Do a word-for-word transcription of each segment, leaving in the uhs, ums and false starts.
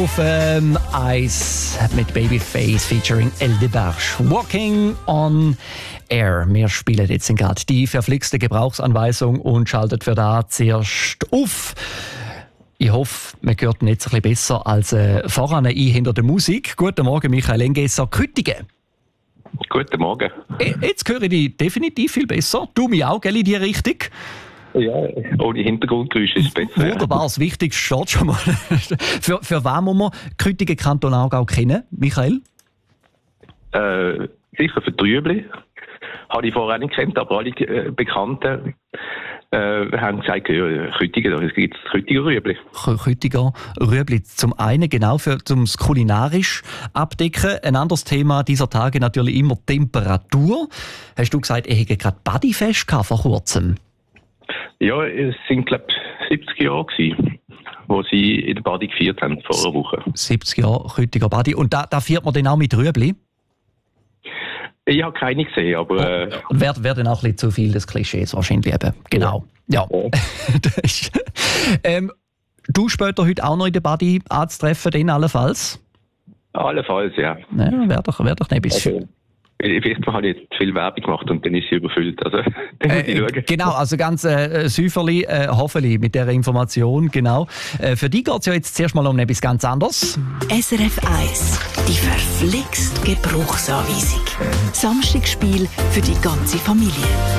auf ähm, Eis mit Babyface featuring El Debarge. Walking on Air. Wir spielen jetzt gerade die verflixte Gebrauchsanweisung und schalten für da zuerst auf. Ich hoffe, man hört ihn jetzt ein bisschen besser als äh, voran ein hinter der Musik. Guten Morgen, Michael Engesser, Küttingen. Guten Morgen. E- jetzt höre ich dich definitiv viel besser. Du mich auch, gell, in die Richtung? Ja, ohne Hintergrundgeräusche ist es besser. Wunderbar, das Wichtigste steht schon mal. für, für wen muss man Küttingen Kanton Aargau kennen, Michael? Äh, sicher für die Rüebli. Habe ich vorher nicht gekannt, aber alle äh, Bekannten äh, haben gesagt, ja, Küttingen, da gibt es Küttinger Rüebli. Küttinger Rüebli. Zum einen genau für ums kulinarisch abdecken. Ein anderes Thema dieser Tage natürlich immer Temperatur. Hast du gesagt, ich hätte gerade Bodyfest gehabt vor kurzem? Ja, es sind glaube ich siebzig Jahre gewesen, wo sie in der Badi gefeiert haben, vor einer Woche. siebzig Jahre Küttinger Badi. Und da, da feiert man dann auch mit Rüebli? Ich habe keine gesehen, aber... Äh, Und wäre wär dann auch ein bisschen zu viel des Klischees wahrscheinlich eben. Genau. Ja. ja. Das ist, ähm, du später heute auch noch in der Badi anzutreffen, dann allenfalls? Allenfalls, ja. Ja, wäre doch, wär doch nicht bis also, vielleicht habe ich jetzt viel Werbung gemacht und dann ist sie überfüllt. Also, dann muss ich schauen. Genau, also ganz äh, Säuferli, äh, hoffentlich mit dieser Information, genau. Äh, für dich geht es ja jetzt zuerst mal um etwas ganz anderes. S R F eins, die verflixt Gebrauchsanweisung. Samstagsspiel für die ganze Familie.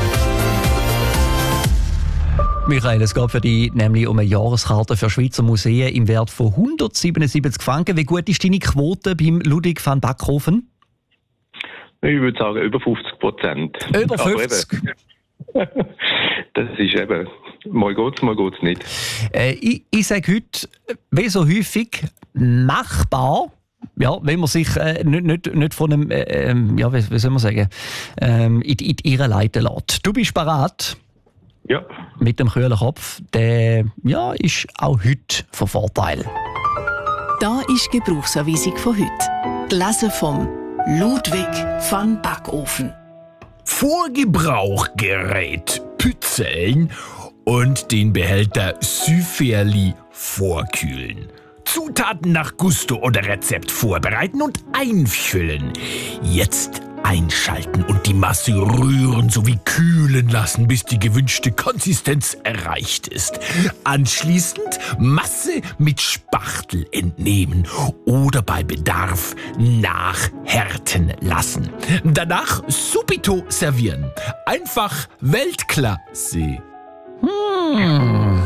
Michael, es geht für dich nämlich um eine Jahreskarte für Schweizer Museen im Wert von hundertsiebenundsiebzig Franken. Wie gut ist deine Quote beim Ludwig van Backhofen? Ich würde sagen, über fünfzig Prozent. Über fünfzig? Das ist eben, mal geht's, mal geht's nicht. Äh, ich ich sage heute, wie so häufig, machbar. Ja, wenn man sich äh, nicht, nicht, nicht von einem, äh, ja, wie, wie soll man sagen, ähm, in, in die Irre leiten lässt. Du bist bereit? Ja. Mit dem kühlen Kopf, der ja, ist auch heute von Vorteil. Da ist die Gebrauchsanweisung von heute. Gelesen vom Ludwig van Backofen. Vorgebrauchgerät pützeln und den Behälter Süferli vorkühlen. Zutaten nach Gusto oder Rezept vorbereiten und einfüllen. Jetzt einschalten und die Masse rühren sowie kühlen lassen, bis die gewünschte Konsistenz erreicht ist. Anschließend Masse mit Spachtel entnehmen oder bei Bedarf nachhärten lassen. Danach subito servieren. Einfach Weltklasse. Hm.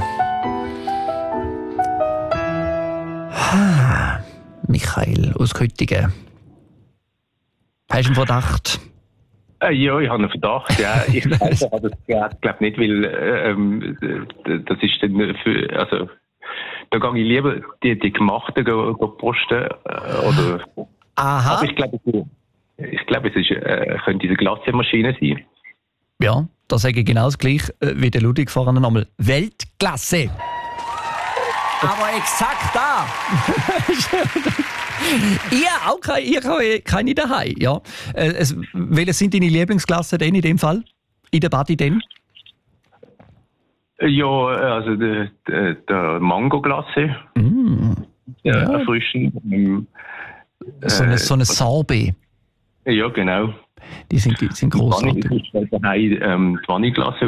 Ah, Michael aus Küttingen. Hast du einen Verdacht? Äh, ja, ich habe einen Verdacht. Ja, ich weiß aber das glaube nicht, weil ähm, das ist dann für, also da gehe ich lieber die, die gemachten go, go posten äh, oder. Aha. Aber ich glaube, ich glaube, es ist, äh, könnte diese Glacemaschine sein. Ja, da sage ich genau das gleiche äh, wie der Ludwig vorhin nochmal. Weltklasse! Aber exakt da! Ihr auch keine, ihr keine, keine daheim, ja. Äh, es, welche sind deine Lieblingsklassen denn in dem Fall? In der Badi denn? Ja, also der, der, der Mango-Glasse. Mm. Ja, Ja. erfrischen. Äh, So eine, so eine Sorbet. Ja, genau. Die sind, die sind großartig. Die Vanille, ähm, die Vanilleglasse